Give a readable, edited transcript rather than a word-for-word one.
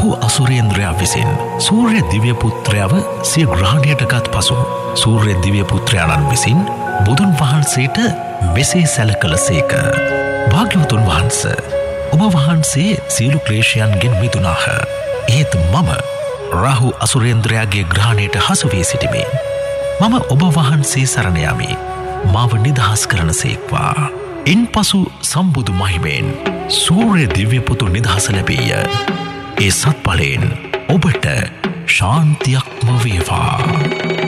රාහු අසුරේන්ද්‍රයා විසින් සූර්ය දිව්‍ය පුත්‍රයව සිය ග්‍රහණයට ගත් පසු සූර්ය දිව්‍ය පුත්‍රයාණන් විසින් බුදුන් වහන්සේට මෙසේ සැලකලසේක. භාග්‍යවතුන් වහන්ස, ඔබ වහන්සේ සියලු ක්ලේශයන්ගෙන් මිදුනාහ. ඒත් මම රාහු අසුරේන්ද්‍රයාගේ ග්‍රහණයට හසු වී සිටිමි. මම ඔබ වහන්සේ සරණ යමි. මාව නිදහස් කරනසේක්වා. ඉන්පසු සම්බුදු මහිමෙන් සූර්ය දිව්‍ය පුතු නිදහස ලැබීය. ඒ සත්ඵලයෙන් ඔබට ශාන්තියක්ම වේවා.